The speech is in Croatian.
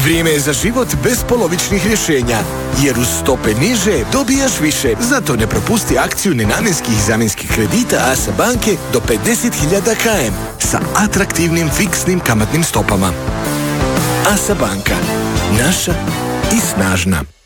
Vrijeme je za život bez polovičnih rješenja, jer uz stope niže dobijaš više. Zato ne propusti akciju nenamjenskih i zamjenskih kredita ASA banke do 50.000 km sa atraktivnim fiksnim kamatnim stopama. ASA banka. Naša i snažna.